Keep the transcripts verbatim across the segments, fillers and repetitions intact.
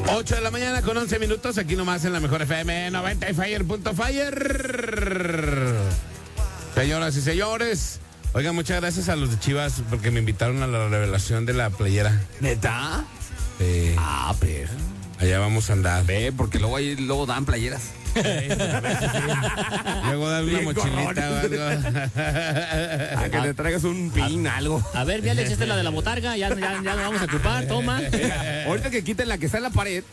ocho de la mañana con once minutos, aquí nomás en la mejor F M noventa y Fire punto Fire. Señoras y señores, oigan, muchas gracias a los de Chivas porque me invitaron a la revelación de la playera. ¿Neta? Sí. Ah, pero... Allá vamos a andar. Ve, porque luego ahí luego dan playeras. Luego dan una mochilita o algo. A que te traigas un pin, algo. A ver, ya le echaste la de la botarga, ya, ya, ya lo vamos a ocupar, toma. Mira, ahorita que quiten la que está en la pared.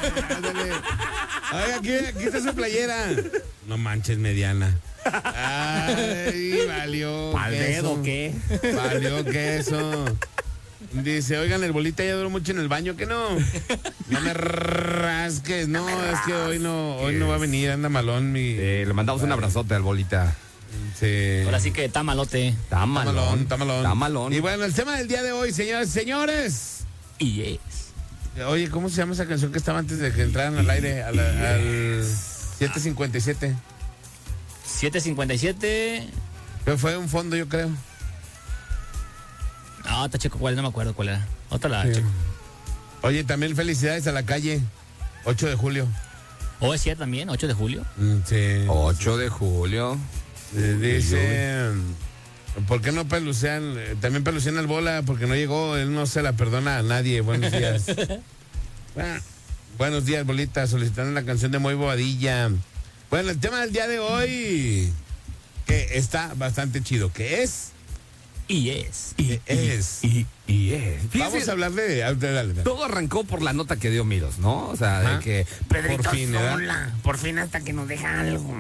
Oiga, aquí, aquí está su playera. No manches, mediana. Ay, valió. ¿Pal dedo qué? Valió queso. Dice, oigan, el bolita ya duró mucho en el baño, ¿qué no? No me rasques, no, es que hoy no, hoy no va a venir, anda malón mi. Eh, le mandamos un abrazote al bolita. Sí. Ahora sí que está malote. Está malón, Tamalón, tamalón. Está malón. Y bueno, el tema del día de hoy, señoras y señores. Y es. Oye, ¿cómo se llama esa canción que estaba antes de que entraran al aire? A la- al siete cincuenta y siete. siete cincuenta y siete. Pero fue un fondo, yo creo. No, está checo cuál, no me acuerdo cuál era. Otra la Sí. checo. Oye, también felicidades a la calle. ocho de julio. O es cierto también, ocho de julio. Mm, sí. ocho de julio. Eh, Dice, ¿por qué no pelucean? Eh, También pelucean al Bola porque no llegó, él no se la perdona a nadie. Buenos días. Ah, buenos días, Bolita, solicitando la canción de Muy Bobadilla. Bueno, el tema del día de hoy, que está bastante chido, que es, Y es. que es. Y, y es. Vamos Fíjese, a hablar de, de- de- de- todo arrancó por la nota que dio Miros, ¿no? O sea, Ajá. de que Por fin, ¿verdad? Sola, por fin hasta que nos deja algo.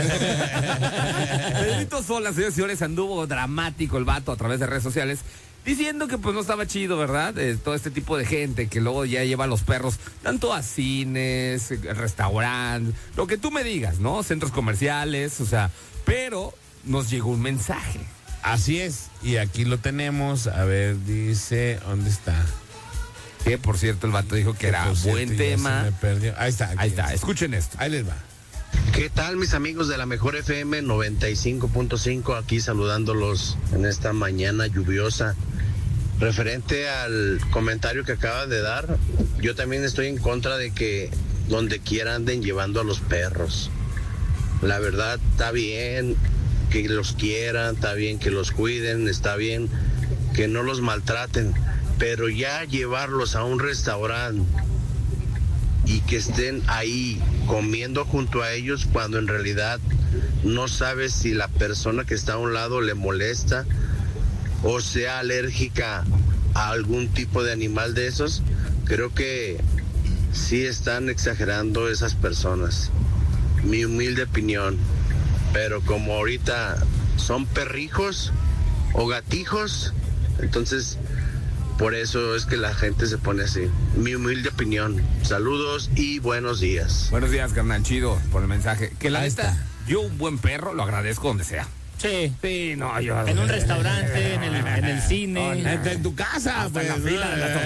Pedrito Sola, señores y señores, anduvo dramático el vato a través de redes sociales, diciendo que pues no estaba chido, ¿verdad? Eh, todo este tipo de gente que luego ya lleva a los perros tanto a cines, eh, restaurantes, lo que tú me digas, ¿no? Centros comerciales, o sea, pero nos llegó un mensaje. Así es, y aquí lo tenemos. A ver, dice, ¿dónde está? Que por cierto el vato dijo que era Por cierto, buen ya tema. se me perdió. Ahí está. aquí Ahí está, escuchen esto. Ahí les va. ¿Qué tal, mis amigos de la mejor F M noventa y cinco punto cinco? Aquí saludándolos en esta mañana lluviosa. Referente al comentario que acaban de dar, yo también estoy en contra de que donde quiera anden llevando a los perros. La verdad, está bien que los quieran, está bien que los cuiden, está bien que no los maltraten, pero ya llevarlos a un restaurante y que estén ahí comiendo junto a ellos cuando en realidad no sabes si la persona que está a un lado le molesta o sea alérgica a algún tipo de animal de esos, creo que sí están exagerando esas personas. Mi humilde opinión. Pero como ahorita son perrijos o gatijos, entonces por eso es que la gente se pone así. Mi humilde opinión. Saludos y buenos días. Buenos días, carnal, chido por el mensaje. Que la Ahí neta, está. yo un buen perro lo agradezco donde sea. Sí. Sí, no, yo... En un restaurante, en el, en el cine. En, en tu casa, Hasta pues. en la fila de las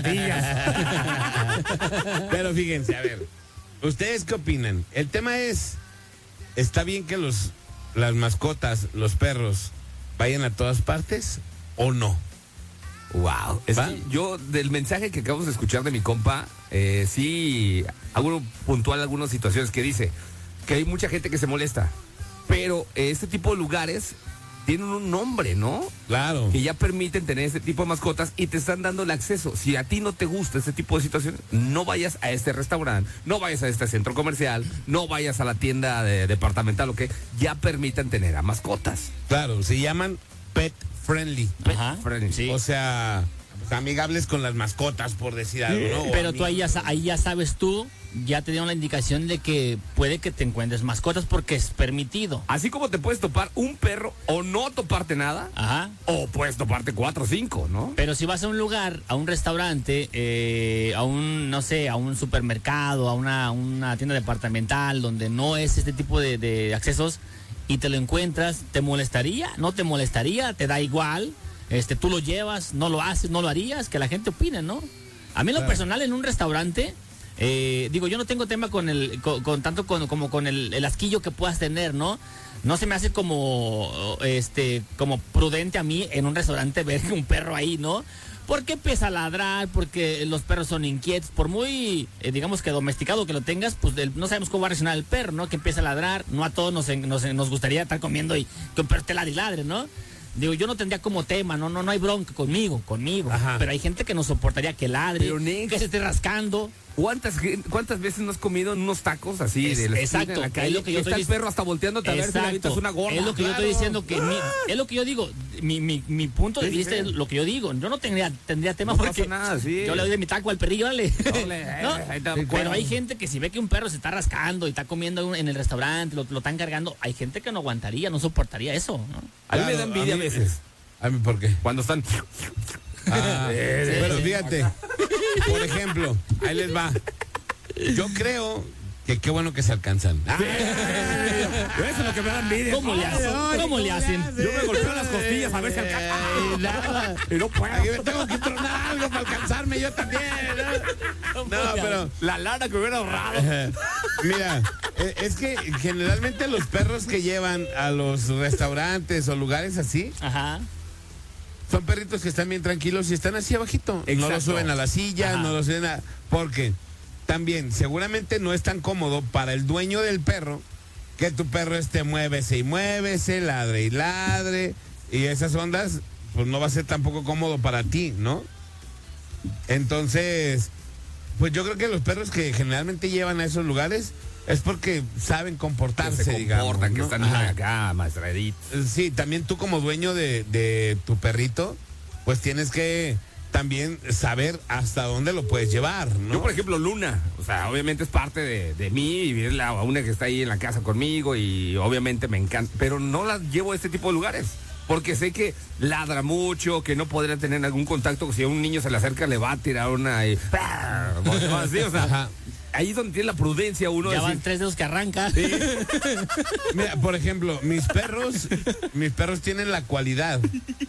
tortillas. Pero fíjense, a ver, ¿ustedes qué opinan? El tema es, ¿está bien que los las mascotas, los perros, vayan a todas partes o no? Wow. Es ¿Va? que yo, del mensaje que acabamos de escuchar de mi compa, eh, sí, hago puntual algunas situaciones que dice que hay mucha gente que se molesta, pero eh, este tipo de lugares tienen un nombre, ¿no? Claro. Que ya permiten tener este tipo de mascotas y te están dando el acceso. Si a ti no te gusta este tipo de situaciones, no vayas a este restaurante, no vayas a este centro comercial, no vayas a la tienda de departamental, o que ya permitan tener a mascotas. Claro, se llaman pet friendly. Ajá. Friendly. Sí. O sea, pues, amigables con las mascotas, por decir algo, ¿no? O Pero tú ahí ya, sa- amigos. ahí ya sabes tú, ya te dieron la indicación de que puede que te encuentres mascotas porque es permitido. Así como te puedes topar un perro o no toparte nada, Ajá. o puedes toparte cuatro o cinco, ¿no? Pero si vas a un lugar, a un restaurante, eh, a un, no sé, a un supermercado, a una, una tienda departamental donde no es este tipo de, de accesos y te lo encuentras, ¿te molestaría? ¿No te molestaría? ¿Te da igual? Este, ¿tú lo llevas? ¿No lo haces? ¿No lo harías? Que la gente opine, ¿no? A mí en lo Claro. personal, en un restaurante, eh, digo, yo no tengo tema con el, con, con tanto con, como con el, el asquillo que puedas tener, ¿no? No se me hace como, este, como prudente a mí en un restaurante ver un perro ahí, ¿no? Porque empieza a ladrar, porque los perros son inquietos, por muy, eh, digamos que domesticado que lo tengas, pues el, no sabemos cómo va a reaccionar el perro, ¿no? Que empieza a ladrar, no a todos nos, nos, nos gustaría estar comiendo y que un perro te ladre y ladre, ¿no? Digo, yo no tendría como tema, no, no, no hay bronca conmigo, conmigo. Ajá. Pero hay gente que no soportaría que ladre, Pero, Nick, que se esté rascando. ¿Cuántas, gen- ¿Cuántas veces no has comido en unos tacos así Es- de la esquina exacto, en la es calle? lo que yo está estoy el dic- perro hasta volteándote a ver si le avientas una gorda. Es lo que yo estoy Claro. diciendo que mi- es lo que yo digo, mi, mi, mi punto de Sí, sí, vista sí. es lo que yo digo. Yo no tendría, tendría tema No porque pasa nada, sí. yo le doy de mi taco al perrillo, dale. Dale, eh, ¿No? ahí está, Pero bueno. hay gente que si ve que un perro se está rascando y está comiendo en el restaurante, lo, lo están cargando, hay gente que no aguantaría, no soportaría eso, ¿no? A mí me Claro, da envidia a mí- veces. A mí, ¿por qué? Cuando están... Ah, Eh, pero sí. fíjate, por ejemplo, ahí les va. Yo creo que qué bueno que se alcanzan. Ah, Eso es lo que me da envidia. ¿Cómo le hacen? ay, ¿Cómo le hacen? Yo me golpeo las costillas a ver si alcanza. Ay, nada. Y no puedo. Aquí me tengo que tronar algo para alcanzarme yo también. No, no pero La lana que hubiera ahorrado. eh, mira, eh, es que generalmente los perros que llevan a los restaurantes o lugares así Ajá. son perritos que están bien tranquilos y están así abajito. No Exacto. los suben a la silla, Ajá. no los suben a... Porque también seguramente no es tan cómodo para el dueño del perro que tu perro esté muévese y muévese, ladre y ladre. Y esas ondas, pues no va a ser tampoco cómodo para ti, ¿no? Entonces, pues yo creo que los perros que generalmente llevan a esos lugares es porque saben Que comportarse, se digamos. comportan, que ¿no? están Ajá. acá, maestraditos. Sí, también tú como dueño de, de tu perrito, pues tienes que también saber hasta dónde lo puedes llevar, ¿no? Yo, por ejemplo, Luna, o sea, obviamente es parte de, de mí y ver a una que está ahí en la casa conmigo y obviamente me encanta, pero no la llevo a este tipo de lugares. Porque sé que ladra mucho, que no podría tener algún contacto, que si a un niño se le acerca le va a tirar una y... Así, o sea, Ajá. ahí es donde tiene la prudencia uno Ya de van decir, tres dedos que arranca. Mira, por ejemplo, mis perros, mis perros tienen la cualidad,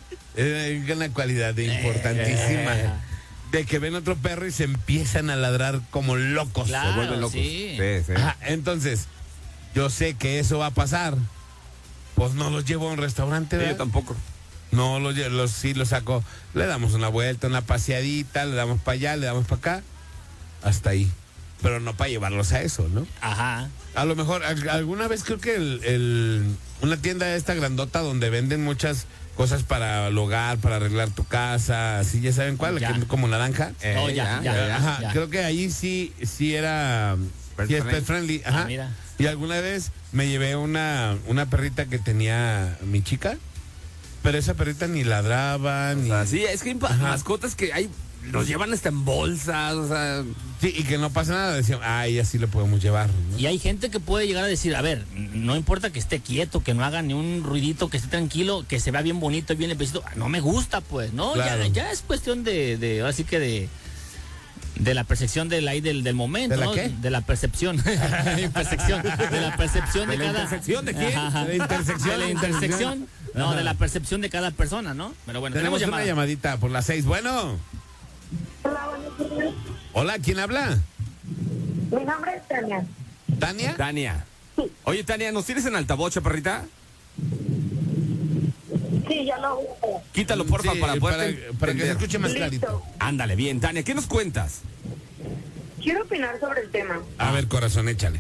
eh, una cualidad importantísima, Eh. de que ven otro perro y se empiezan a ladrar como locos. Claro, se vuelven locos. sí. Sí, sí. Ajá, entonces, yo sé que eso va a pasar. Pues no los llevo a un restaurante, Sí, ¿verdad? yo tampoco. No, los, lle- los sí los saco. Le damos una vuelta, una paseadita, le damos para allá, le damos para acá. Hasta ahí. Pero no para llevarlos a eso, ¿no? Ajá. A lo mejor, al- alguna vez creo que el, el- una tienda esta grandota donde venden muchas cosas para el hogar, para arreglar tu casa, así, ya saben cuál, la Ya. que es como naranja. Eh, Oh, ya, ya, ya. Ajá, creo que ahí sí, sí era Pet sí es friendly. pet friendly. Ajá. Ah, mira. Y alguna vez me llevé una, una perrita que tenía mi chica, pero esa perrita ni ladraba, O ni... sea, sí, es que hay pa- Ajá. mascotas que hay, los llevan hasta en bolsas, o sea... Sí, y que no pasa nada, decían, ay, así lo podemos llevar, ¿no? Y hay gente que puede llegar a decir, a ver, no importa que esté quieto, que no haga ni un ruidito, que esté tranquilo, que se vea bien bonito y bien limpiecito. No me gusta, pues, ¿no? Claro. Ya, ya es cuestión de, de, ahora sí que de, de la percepción del ahí del, del momento, ¿De la ¿no? qué? De la percepción. Percepción. De la percepción de, ¿De la cada. intersección de quién? Ajá. De la intersección. De la intersección. No, de la percepción de cada persona, ¿no? Pero bueno, Tenemos tenemos, una llamada. llamadita por las seis. Bueno. Hola, ¿quién habla? Mi nombre es Tania. ¿Tania? Tania. Oye, Tania, ¿nos tienes en altavoz, perrita? Sí, ya lo voy a hacer. Quítalo, porfa, Sí, para poder para, para que se escuche más clarito. Listo. Ándale, bien, Tania, ¿qué nos cuentas? Quiero opinar sobre el tema. A ver, corazón, échale.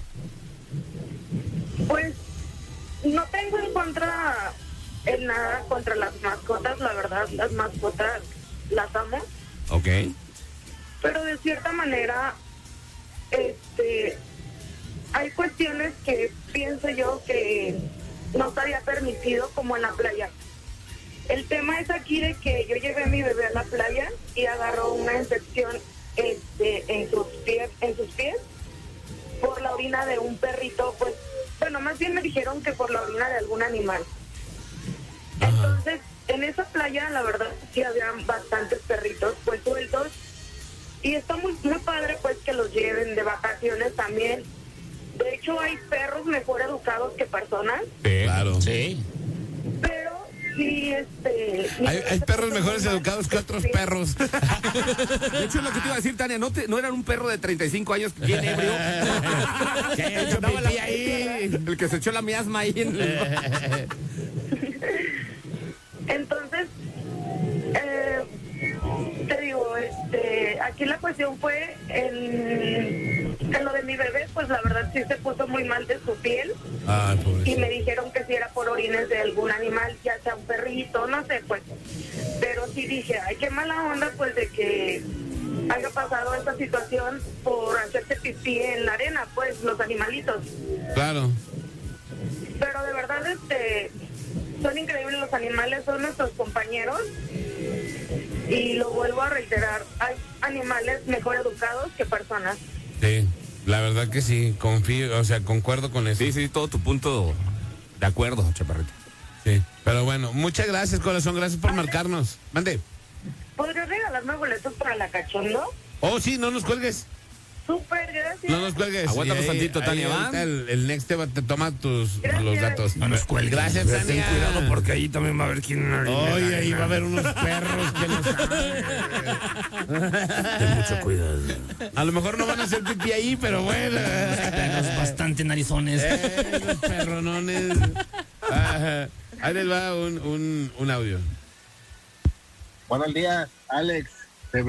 Pues no tengo en contra en nada contra las mascotas, la verdad, las mascotas las amo, Ok. pero de cierta manera este hay cuestiones que pienso yo que no estaría permitido, como en la playa. El tema es aquí de que yo llevé a mi bebé a la playa y agarró una infección este, en sus pies, en sus pies por la orina de un perrito, pues, bueno, más bien me dijeron que por la orina de algún animal. Entonces, en esa playa, la verdad, sí había bastantes perritos, pues, sueltos, y está muy, muy padre, pues, que los lleven de vacaciones también. De hecho, hay perros mejor educados que personas, Claro. Sí. pero sí, este... Hay, hay perros mejores educados que otros Sí. perros. De hecho, es lo que te iba a decir, Tania, ¿no, te, no eran un perro de treinta y cinco años bien ebrio? Que haya hecho Andaba la- pipí ahí. El que se echó la miasma ahí en el... Entonces, eh, te aquí la cuestión fue en, en lo de mi bebé, pues la verdad sí se puso muy mal de su piel. Ah, y me dijeron que si era por orines de algún animal, ya sea un perrito, no sé, pues. Pero sí dije, ay, qué mala onda, pues, de que haya pasado esta situación por hacerse pipí en la arena, pues, los animalitos. Claro. Pero de verdad, este, son increíbles los animales, son nuestros compañeros. Y lo vuelvo a reiterar, hay animales mejor educados que personas. Sí, la verdad que sí, confío, o sea, concuerdo con eso. Sí, sí, todo tu punto de acuerdo, chaparrito. Sí, pero bueno, muchas gracias, corazón, gracias por marcarnos. Mande. ¿Podrías regalarme boletos para la Cachondo? Oh, sí, no nos cuelgues. Súper, gracias. No nos cuelgues. Aguántanos Y ahí- tantito, ahí Tania, ¿va? ahorita El, el Next te, va- te toma tus Gracias. los datos. No nos cuelgues. Gracias, Ten Tania. cuidado porque ahí también va a haber quien... Oye, ahí va a haber unos perros que no saben. Ten mucho cuidado. A lo mejor no van a hacer pipí ahí, pero bueno. Perros bastante narizones. Eh, los perronones. Ajá. Ahí les va un, un, un audio. Buenos días, Alex. Te,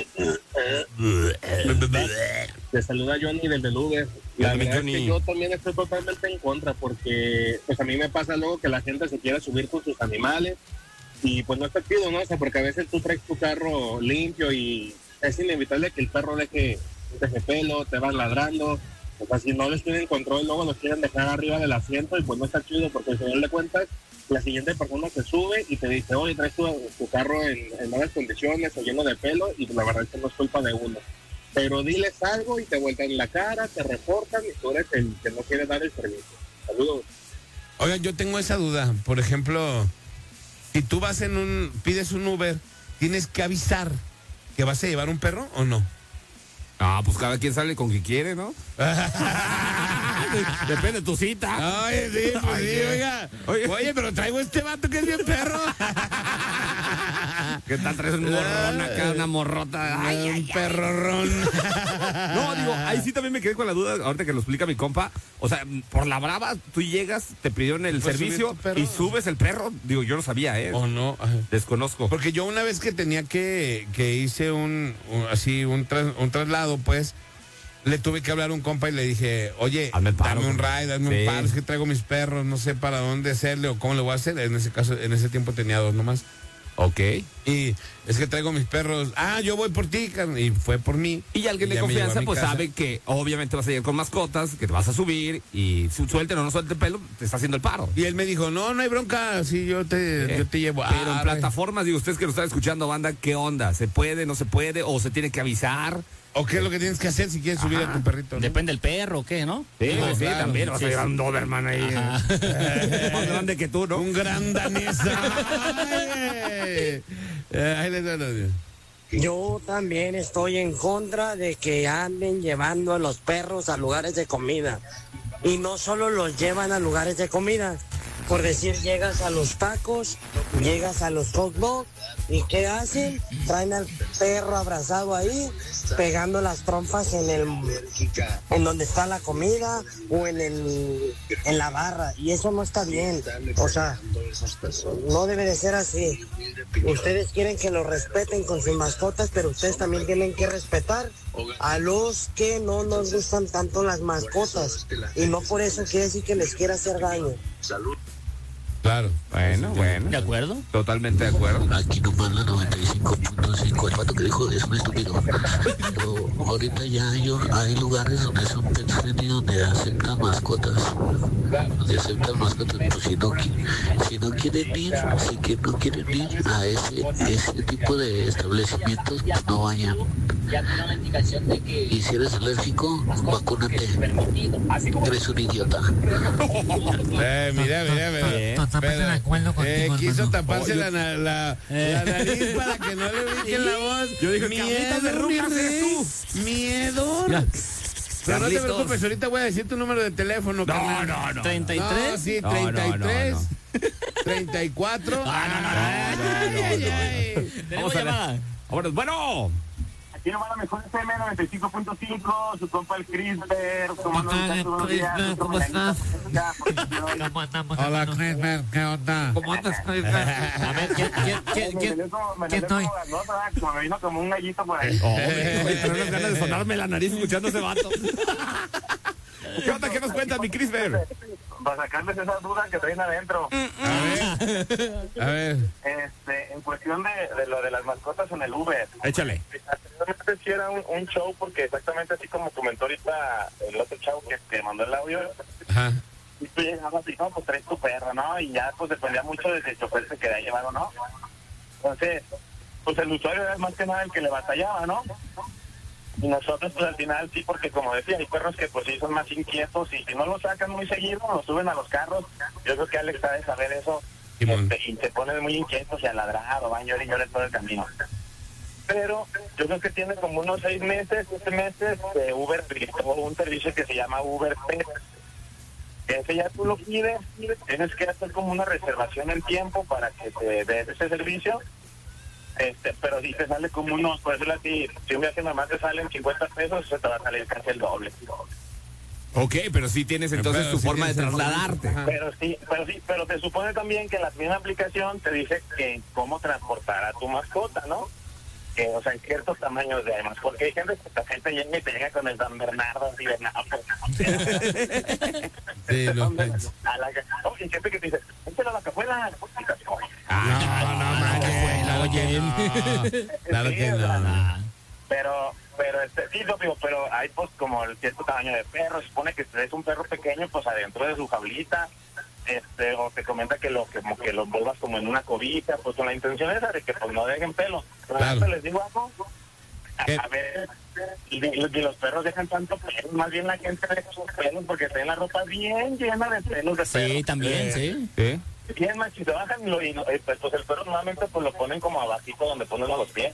te saluda Johnny del del Uber. La Johnny, verdad Johnny. es que yo también estoy totalmente en contra porque pues a mí me pasa luego que la gente se quiere subir con sus animales y pues no está chido, ¿no? O sea, porque a veces tú traes tu carro limpio y es inevitable que el perro deje, deje pelo, te vas ladrando. O sea, si no les tienen control, luego los quieren dejar arriba del asiento y pues no está chido porque al final de cuentas la siguiente persona se sube y te dice, oye, traes tu, tu carro en, en malas condiciones o lleno de pelo y la verdad es que no es culpa de uno. Pero diles algo y te vuelven la cara, te reportan y tú eres el que no quiere dar el servicio. Saludos. Oigan, yo tengo esa duda. Por ejemplo, si tú vas en un, pides un Uber, ¿tienes que avisar que vas a llevar un perro o no? Ah, pues cada quien sale con quien quiere, ¿no? Depende de tu cita. Oye, sí, pues sí, oiga. Oye, oye, pero traigo este vato que es bien perro. ¿Qué tal? Traes un morrón acá, una morrota. Ay, ay, un ay. perrorrón. No, digo, ahí sí también me quedé con la duda, ahorita que lo explica mi compa. O sea, por la brava, tú llegas, te pidieron el ¿Puedes servicio subir tu perro? y subes el perro. Digo, yo no sabía, ¿eh? ¿O no? Ajá. Desconozco. Porque yo una vez que tenía que, que hice un, un- así, un, tras- un traslado, pues, le tuve que hablar a un compa y le dije, oye, Hazme el paro, dame un compa. ride, dame Sí. un paro, es que traigo mis perros, no sé para dónde hacerle o cómo le voy a hacer. En ese caso, en ese tiempo tenía dos nomás. Ok. Y es que traigo mis perros, ah, yo voy por ti, carnal, y fue por mí. Y alguien Y de ya me llevó a confianza, mi pues casa. sabe que obviamente vas a llegar con mascotas, que te vas a subir y su- suelten o no suelte el pelo, te está haciendo el paro. Y él me dijo, no, no hay bronca, sí, yo te, Eh, yo te llevo. Pero Ah, en plataformas, digo, ustedes que lo están escuchando, banda, ¿qué onda? ¿Se puede, no se puede? ¿O se tiene que avisar? ¿o qué es lo que tienes que hacer si quieres subir a tu perrito? ¿no? Depende del perro, ¿qué, no? Sí, Ah, sí, claro. también. Vas a Sí, llevar sí. un Doberman ahí. Más grande que tú, ¿no? Un gran danesa. Ay, eh, ahí les doy el audio. Yo también estoy en contra de que anden llevando a los perros a lugares de comida. Y no solo los llevan a lugares de comida. Por decir, llegas a los tacos, llegas a los hot dogs, ¿y qué hacen? Traen al perro abrazado ahí, pegando las trompas en el en donde está la comida o en el en la barra. Y eso no está bien. O sea, no debe de ser así. Ustedes quieren que los respeten con sus mascotas, pero ustedes también tienen que respetar a los que no nos gustan tanto las mascotas. Y no por eso quiere decir que les quiera hacer daño. Claro. Bueno, bueno. ¿De acuerdo? Totalmente de acuerdo. Aquí nomás la noventa y cinco punto cinco. El vato que dijo es un estúpido. Pero ahorita ya hay, hay lugares donde son pet friendly, donde aceptan mascotas. Donde aceptan mascotas. Pues si no, qui- si no quieren ir, si que no quieren ir a ese, ese tipo de establecimientos, pues no vayan. Y si eres alérgico, vacúnate. Eres un idiota. Eh, mira, mira, mira. Bien. Totalmente de acuerdo Eh, contigo, quiso hermano. taparse la, na- la, la nariz para que no le ubiquen la voz. Yo dije, Carlitos de Rucas, mi eres rey, tú. Miedo. Mira. Pero no te Carlitos. preocupes, ahorita voy a decir tu número de teléfono, No, carnal. no, no. ¿treinta y tres? No, sí, No, no, treinta y tres, no, treinta y cuatro. Ah, no, no, no, Ay, no, no, ay, no. ay. Tenemos Vamos a ver. llamada. Vámonos. Bueno. Aquí nomás la mejor F M noventa y cinco punto cinco, su compa el Crisper, tomando un tanto buenos días. ¿Cómo estás? Hola, Crisper, ¿qué onda? ¿Cómo andas, Crisper? A ver, ¿quién, quién, quién, quién, quién estoy? Me vino como un gallito por ahí. Oh, pero unas ganas de sonarme la nariz escuchando ese vato. ¿Qué onda? ¿Qué nos cuentas, mi Crisper? Para sacarles esas dudas que traen adentro. A ver. A ver. Este, en cuestión de, de lo de las mascotas en el Uber. Échale. Anteriormente sí era un, un show, porque exactamente así como comentó ahorita el otro chavo que, que mandó el audio. Ajá. Y tú llegabas y no, pues traes tu perro, ¿no? Y ya pues dependía mucho de si el chofer se quería llevar o no. Entonces, pues el usuario era más que nada el que le batallaba, ¿no? Y nosotros pues al final sí, porque como decía, hay perros que pues sí son más inquietos y si no los sacan muy seguido, los suben a los carros. Yo creo que Alex sabe saber eso. Este, y se ponen muy inquietos y a ladrar o van llorar y llorar todo el camino. Pero yo creo que tiene como unos seis meses, siete meses, de Uber prestó un servicio que se llama Uber Pet. Ese ya tú lo pides, tienes que hacer como una reservación en tiempo para que te dé ese servicio. Este, pero si te sale como unos, por decirlo así, si un viaje normal te salen cincuenta pesos, se te va a salir casi el doble. Ok, pero sí tienes entonces Pero tu sí forma de tienes el- trasladarte. Ajá. Pero sí, pero sí, pero te supone también que la misma aplicación te dice que cómo transportar a tu mascota, ¿no? Que, o sea, en ciertos tamaños de además, porque hay gente que la gente llega y te llega con el San Bernardo así de nada. Sí, los Donde- pets. a la, oh, y gente que te dice, échale a la cajuela. No, no, no, claro que no. Claro que no. Pero, pero, este, sí, lo digo, pero hay pues como el cierto tamaño de perro, se supone que si es un perro pequeño, pues adentro de su jaulita, este, o te comenta que lo, que, como que lo envuelvas como en una cobija, pues con la intención esa de que pues no dejen pelo. Pero Claro. eso les digo algo, a, ¿Qué? a ver, y, y- y los perros dejan tanto pelo, más bien la gente deja sus pelos porque traen la ropa bien llena de pelos de perro. Sí, también, sí. ¿Sí? Bien, más si se bajan, y lo, y, no- eh, pues, pues el perro normalmente pues lo ponen como abajito donde ponen a los pies.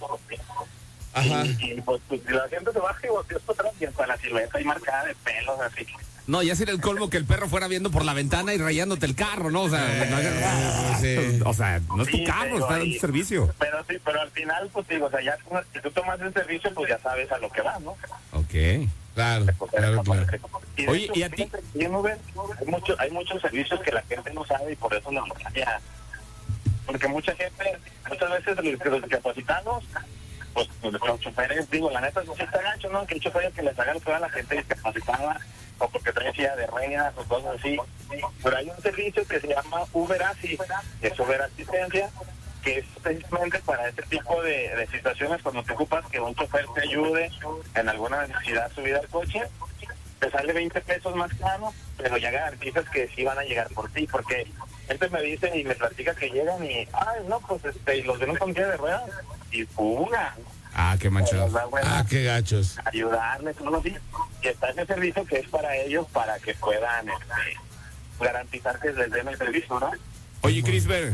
Ajá. Y, y, pues, pues, si la gente se baja y voltea para atrás y hasta la silueta ahí marcada de pelos, así. No, ya sería el colmo que el perro fuera viendo por la ventana y rayándote el carro, ¿no? O sea, no, sí. o sea, no es tu Sí, carro, pero está ahí- en servicio. Pero sí, pero al final, pues digo, o sea, ya si tú tomas el servicio, pues ya sabes a lo que vas, ¿no? Ok. Claro, claro, claro. Y de Oye, hecho, ¿y a ti? fíjate, y en Uber hay, mucho, hay muchos servicios que la gente no sabe y por eso no lo cambia. Porque mucha gente, muchas veces los, los discapacitados, pues los choferes, digo, la neta, no se está gancho, ¿no? Que el chofer que les haga lo que va a la gente discapacitada o porque trae silla de ruedas o cosas así. Pero hay un servicio que se llama Uber Assi, que es Uber Asistencia, que es precisamente para este tipo de, de situaciones cuando te ocupas que un chofer te ayude en alguna necesidad subida al coche. Te sale veinte pesos más caro, pero ya garantizas que sí van a llegar por ti, porque gente me dice y me platica que llegan y, ay, no, pues este, y los ven con silla de ruedas y fuga. Ah, qué manchado. Ah, qué gachos. Ayudarles, todo así. Y está ese servicio que es para ellos, para que puedan este, garantizar que les den el servicio, ¿no? Oye, Crisper,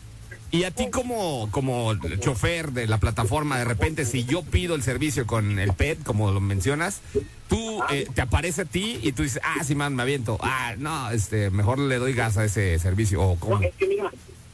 y a ti como, como chofer de la plataforma, de repente, si yo pido el servicio con el P E T, como lo mencionas, tú eh, te aparece a ti y tú dices, ah, sí, man, me aviento. Ah, no, este, mejor le doy gas a ese servicio. O ¿cómo? No, es que mira,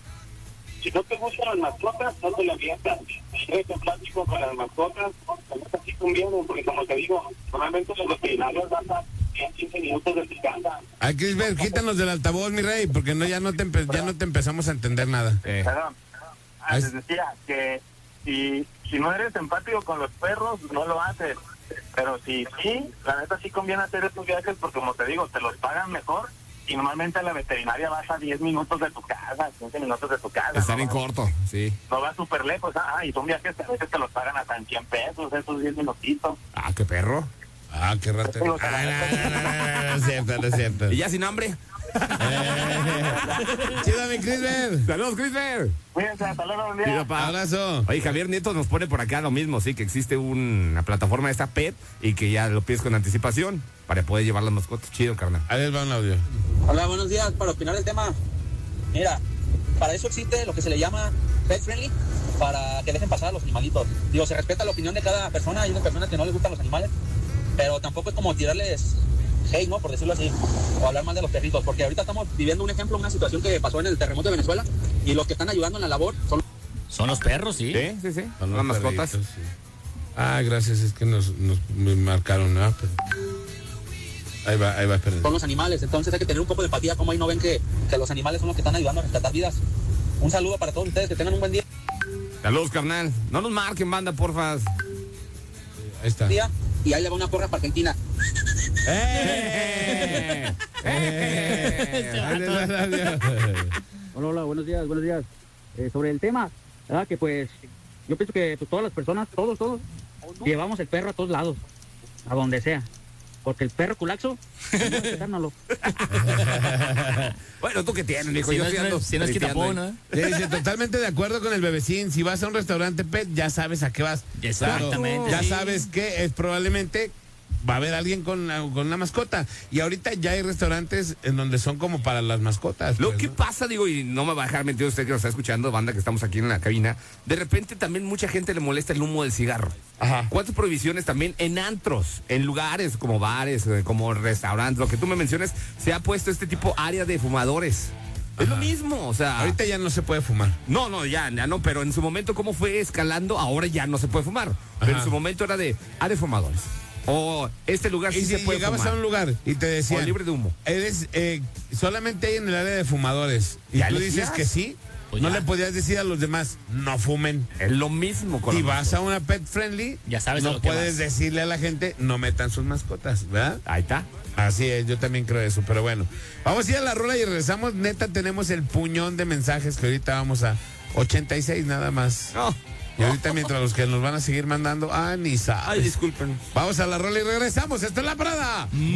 si no te gustan las mascotas, no te las avientas. Si eres empático con las mascotas, también así conviene, porque como te digo, normalmente los veterinarios van a diez, quince minutos de tu casa. Hay que ver, quítanos del altavoz, mi rey, porque no ya no te empe- ya no te empezamos a entender nada. Eh, Perdón. Ah, les decía que si, si no eres empático con los perros, no lo haces. Pero si sí, la neta sí conviene hacer estos viajes porque, como te digo, te los pagan mejor y normalmente a la veterinaria vas a diez minutos de tu casa, quince minutos de tu casa. están ¿no? en corto, sí. No va súper lejos, ah, y son viajes que a veces te los pagan hasta en cien pesos, esos diez minutitos. Ah, qué perro. Ah, qué rato. Ah, no, no, no, no, no, no es cierto, no es cierto. Y ya sin hambre. Chido, mi Crisper. Saludos, Crisper. Cuídense, hasta luego, buen día. Sí, papá. Abrazo. Oye, Javier Nieto nos pone por acá lo mismo, sí, que existe una plataforma de esta P E T y que ya lo pides con anticipación para poder llevar las mascotas. Chido, carnal. Ahí les va un audio. Hola, buenos días. Para opinar del tema, mira, para eso existe lo que se le llama pet friendly, para que dejen pasar a los animalitos. Digo, se respeta la opinión de cada persona. Hay unas personas que no les gustan los animales, pero tampoco es como tirarles hate, ¿no? Por decirlo así, o hablar mal de los perritos, porque ahorita estamos viviendo un ejemplo, una situación que pasó en el terremoto de Venezuela, y los que están ayudando en la labor son... Son los perros, sí. Sí, sí, sí. Son Las los mascotas. perritos, sí. Ah, gracias, es que nos, nos me marcaron, ¿no? Pero... Ahí va, ahí va, perdón. Con los animales, entonces hay que tener un poco de empatía, como ahí no ven que, que los animales son los que están ayudando a rescatar vidas. Un saludo para todos ustedes, que tengan un buen día. Saludos, carnal. No nos marquen, banda, porfa. Ahí está. Día, y ahí le va una porra para Argentina. ¡Eh! ¡Eh! Hola, hola, buenos días, buenos días. Eh, sobre el tema, ¿verdad? Que pues, yo pienso que pues, todas las personas, todos, todos, llevamos el perro a todos lados, a donde sea. Porque el perro culaxo, no Bueno, ¿tú qué tienes, hijo? Si Yo no, sí es- ando si no es tripeando quitapón, ahí. ¿no? Dice, totalmente de acuerdo con el bebecín. Si vas a un restaurante pet, ya sabes a qué vas. Exactamente. Ya Sí. sabes que es probablemente va a haber alguien con, con una mascota. Y ahorita ya hay restaurantes en donde son como para las mascotas. Lo pues, que ¿no? pasa, digo, y no me va a dejar mentir usted que nos está escuchando, banda, que estamos aquí en la cabina, de repente también mucha gente le molesta el humo del cigarro. Ajá. ¿Cuántas prohibiciones también en antros, en lugares como bares, eh, como restaurantes, lo que tú me mencionas, se ha puesto este tipo área de fumadores? Es lo mismo, o sea... Ahorita ya no se puede fumar. No, no, ya, ya no, pero en su momento cómo fue escalando, ahora ya no se puede fumar. Pero Ajá. en su momento era de área de fumadores. O este lugar sí Y se si puede llegabas fumar. a un lugar y te decían, O libre de humo. eres eh, solamente hay en el área de fumadores. Y ¿Ya tú elegías? dices que sí, Pues no ya. le podías decir a los demás, no fumen. Es lo mismo con Si la vas a una pet friendly, Ya sabes a no lo que puedes vas. decirle a la gente, no metan sus mascotas, ¿verdad? Ahí está. Así es, yo también creo eso, pero bueno. Vamos a ir a la rola y regresamos. Neta, tenemos el puñón de mensajes que ahorita vamos a ochenta y seis nada más. No. Y ahorita mientras los que nos van a seguir mandando, ah, ni sabes. Ay, disculpen. Vamos a la rola y regresamos. Esto es La Parada